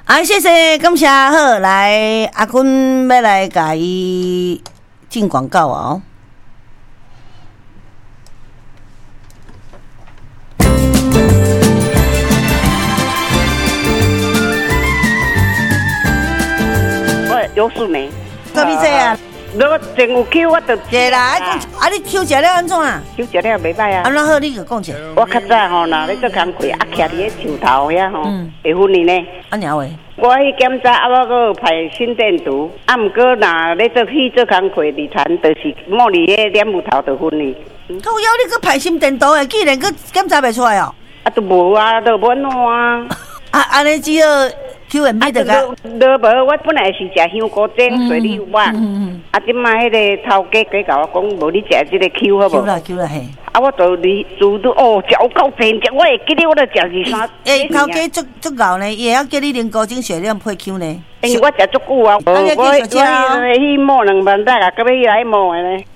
谢谢，感谢好，来阿坤要来甲伊进广告哦。 我有事没？ 做你这啊？ 我真有 Q， 我就对啦，你 Q 食了安怎啊 ？Q 食了袂歹啊。 安怎好？你就讲者。 我较早吼，若咧做工课，徛伫迄树头遐吼，会昏去呢。 安怎话？ 我去检查，我搁排心电图，毋过若咧做工课日谈，就是摸伫迄脸木头就昏去。 够要你搁排心电图诶，竟然搁检查袂出来哦？ 都无啊，都无弄啊。 安尼只好 QMB 就甲。 都无，我本来是食香菇煎水煮丸，即摆迄个头家甲我讲，无你食即个 Q 好无 ？Q 啦嘿。 我就离煮都食有够甜，我会记得我都食2、3。 头家足够呢，伊会晓叫你啉高精血量配 Q 呢。 因为我食足久啊，我去摸2万块啊，隔壁来摸的呢。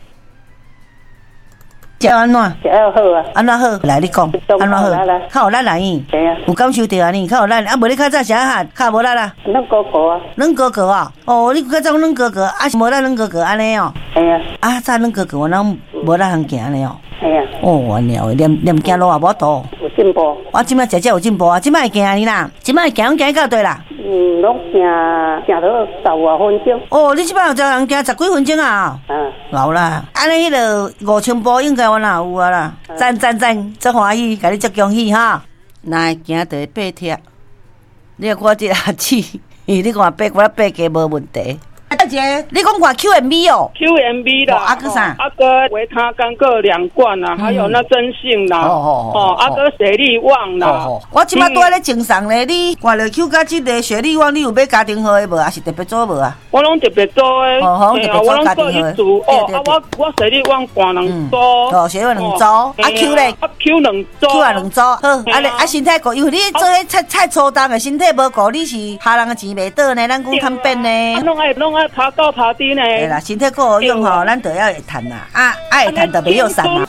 食安怎？ 食好啊。 安怎好？来你讲，安怎好？较有力啦伊。有感受到安尼，较有力。啊，无你较早啥哈？较无力啦。 软哥哥啊。 软哥哥啊！哦，你较早软哥哥，啊是无力软哥哥安尼哦。 系啊。 啊，早软哥哥我拢无力通行安尼哦。 系啊。 哦，安尼哦，念走路也无多。 有进步。 我即摆有进步啊！即摆会行安尼啦，即摆会行到对啦。 拢行到15外分钟。 哦，你即摆有朝人行10几分钟啊？有啦，安尼迄个5000步应该我哪有啊啦？赞，真欢喜，甲你足恭喜哈！若会行就会爬贴，你看我这阿姊，你看爬我爬加无问题。大姐，你讲我 QMB 哦 ？QMB 啦， 阿哥啥？ 阿哥维他干各2罐啊，还有那真性啦，阿哥雪力旺啦。 我即摆拄咧正上咧，你看了 Q 甲即个雪力旺，你有买家庭号的无？还是特别做无啊？ 我拢特别做诶， 我拢做一组哦。我雪力旺半2组， 雪力旺2组，啊 Q 咧 ？Q 2组 ，Q 也2组。好，身体顾，因为你做迄菜粗重的，身体无顾，你是下人的钱袂倒呢，咱讲贪变呢。 拢爱爬高爬低呢。 对啦，身体够好用吼，咱就要会趁啦，会趁就袂有散啦。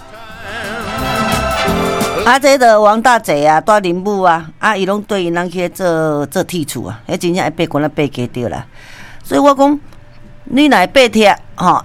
这个王大姐啊，带林母啊，伊拢对因人去做剔除啊，迄真正会爬悬爬低着啦。所以我讲，你若会爬贴吼，